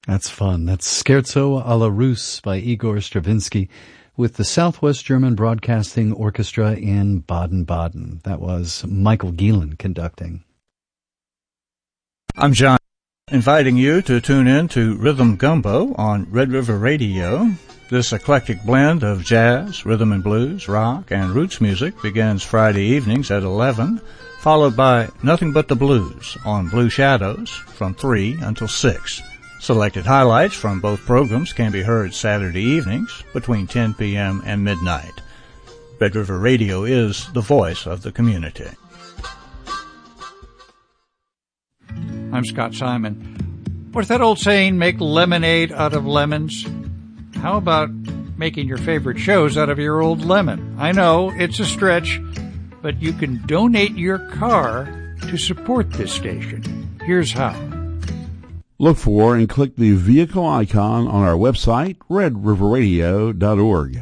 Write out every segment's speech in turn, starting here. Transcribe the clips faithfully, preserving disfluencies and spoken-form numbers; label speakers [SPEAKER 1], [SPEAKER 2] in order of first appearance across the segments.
[SPEAKER 1] That's fun. That's Scherzo alla Russe by Igor Stravinsky with the Southwest German Broadcasting Orchestra in Baden-Baden. That was Michael Gielen conducting.
[SPEAKER 2] I'm John, inviting you to tune in to Rhythm Gumbo on Red River Radio. This eclectic blend of jazz, rhythm and blues, rock, and roots music begins Friday evenings at eleven, followed by Nothing But the Blues on Blue Shadows from three until six. Selected highlights from both programs can be heard Saturday evenings between ten p.m. and midnight. Red River Radio is the voice of the community.
[SPEAKER 3] I'm Scott Simon. What's that old saying, make lemonade out of lemons? How about making your favorite shows out of your old lemon? I know, it's a stretch, but you can donate your car to support this station. Here's how.
[SPEAKER 4] Look for and click the vehicle icon on our website, red river radio dot org.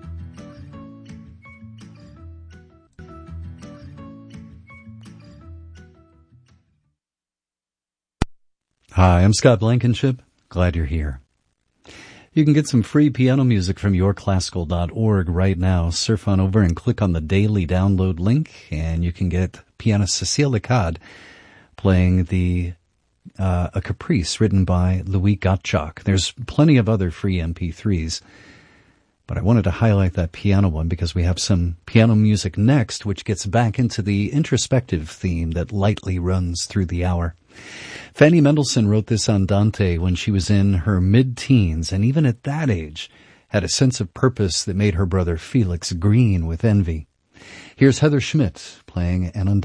[SPEAKER 1] Hi, I'm Scott Blankenship. Glad you're here. You can get some free piano music from your classical dot org right now. Surf on over and click on the daily download link, and you can get pianist Cécile Lecade playing the uh, a caprice written by Louis Gottschalk. There's plenty of other free M P threes, but I wanted to highlight that piano one because we have some piano music next, which gets back into the introspective theme that lightly runs through the hour. Fanny Mendelssohn wrote this Andante when she was in her mid-teens, and even at that age had a sense of purpose that made her brother Felix green with envy. Here's Heather Schmidt playing an Andante.